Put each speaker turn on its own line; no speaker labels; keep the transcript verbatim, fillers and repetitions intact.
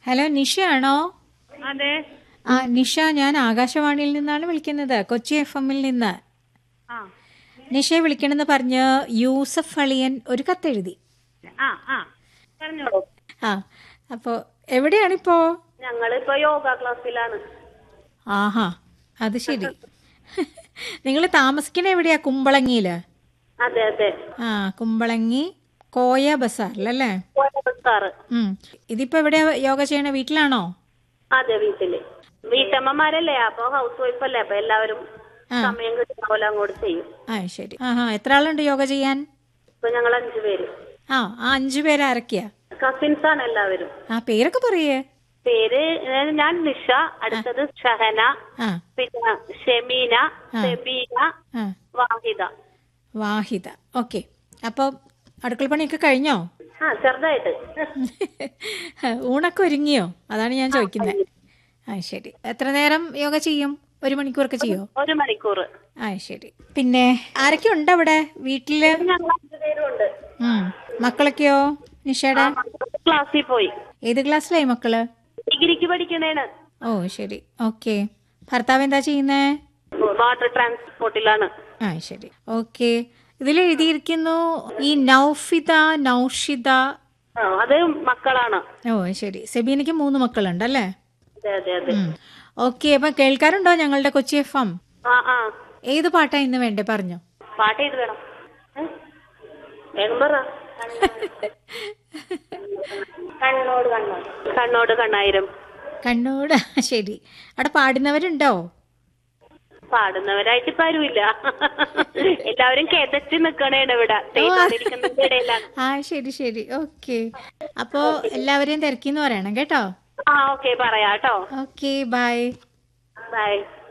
Hello, Nisha ആണോ?
അതെ.
ആ നിഷ, ഞാൻ ആകാശവാണിയിൽ നിന്നാണ് വിളിക്കുന്നത്, കൊച്ചി എഫ് എമ്മിൽ നിന്ന്.
ആ
നിഷയെ വിളിക്കണമെന്ന് പറഞ്ഞ് യൂസഫ് അളിയൻ ഒരു കത്തെഴുതി.
ആ ആ പറഞ്ഞോളൂ.
ആ, അപ്പോൾ എവിടെയാണിപ്പോ?
ഞങ്ങളിപ്പോ യോഗ ക്ലാസ്സിലാണ്.
ആഹാ, അത് ശരി. നിങ്ങൾ താമസിക്കണ എവിടെയാ? കുമ്പളങ്ങിയില്?
അതെ അതെ.
ആ, കുമ്പളങ്ങി കോയ ബസാറിലല്ലേ?
സാറ്.
ഉം. ഇതിപ്പോ എവിടെയാ യോഗ ചെയ്യണ? വീട്ടിലാണോ?
അതെ, വീട്ടില്. വീട്ടമ്മമാരല്ലേ, അപ്പൊ ഹൗസ് വൈഫ് അല്ലേ, അപ്പൊ എല്ലാവരും സമയം കിട്ടുന്ന പോലെ അങ്ങോട്ട് ചെയ്യും.
ആ ശരി. ആഹാ, എത്ര ആളുണ്ട് യോഗ ചെയ്യാൻ?
ഇപ്പൊ ഞങ്ങൾ അഞ്ചു പേര്.
ആ ആ അഞ്ചു പേര് ആരൊക്കെയാ?
കസിൻസ് ആണ് എല്ലാവരും.
ആ, പേരൊക്കെ പറയേ.
പേര് ഞാൻ നിഷ, അടുത്തത് ഷഹന,
ആ
പിന്നെ ഷെമീന, സെബീന,
ആ
വാഹിദ.
വാഹിദ. ഓക്കെ. അപ്പോൾ അടുക്കള പണിയൊക്കെ കഴിഞ്ഞോ?
ആ, ചെറുതായിട്ട്.
ഊണൊക്കെ ഒരുങ്ങിയോ? അതാണ് ഞാൻ ചോദിക്കുന്നത്. ആ ശരി. എത്ര നേരം യോഗ ചെയ്യും? ഒരു മണിക്കൂറൊക്കെ ചെയ്യോ?
ഒരു മണിക്കൂർ.
ആ ശരി. പിന്നെ ആരൊക്കെ ഉണ്ട് അവിടെ വീട്ടില്?
ഞങ്ങൾ അഞ്ചു പേരും ഉണ്ട്.
ഉം. മക്കളൊക്കെയോ നിഷയുടെ?
ക്ലാസ്സിൽ പോയി.
ഏത് ക്ലാസ്സിലായി മക്കള്?
ഡിഗ്രിക്ക് പഠിക്കണേണ്.
ഓ ശരി. ഓക്കെ. ഭർത്താവ് എന്താ ചെയ്യുന്നേ?
വാട്ടർ ട്രാൻസ്പോർട്ടിലാണ്.
ആ ശരി. ഓക്കെ. ഇതിൽ എഴുതിയിരിക്കുന്നു ഈ നൗഫിദ, നൗഷിദ.
അത് മക്കളാണ്.
ഓ ശരി. സെബീനയ്ക്ക് മൂന്ന് മക്കളുണ്ടല്ലേ?
അതെ അതെ അതെ.
ഓക്കെ. അപ്പൊ കേൾക്കാറുണ്ടോ ഞങ്ങളുടെ കൊച്ചി എഫ് എം?
ആ ആ.
ഏത് പാട്ടാ ഇന്ന് വേണ്ടേ? പറഞ്ഞോ.
പാട്ട് ഏത് വേണം? വേണം പറ. കണ്ണോട് കണ്ണോട് കണ്ണോട് കണ്ണായിരം.
കണ്ണൂട്. ശരി. അവിടെ പാടുന്നവരുണ്ടോ?
പാടുന്നവരായിട്ട് ഇപ്പൊ ആരുമില്ല. എല്ലാവരും കിതച്ച് നിക്കണേണ് ഇവിടെ. ഇടയിലാണ്.
ആ ശരി ശരി. ഓക്കെ. അപ്പോ എല്ലാവരെയും തിരക്കിന്ന് പറയണം കേട്ടോ.
ആ ഓക്കെ, പറയാട്ടോ.
Okay, by.
ബൈ.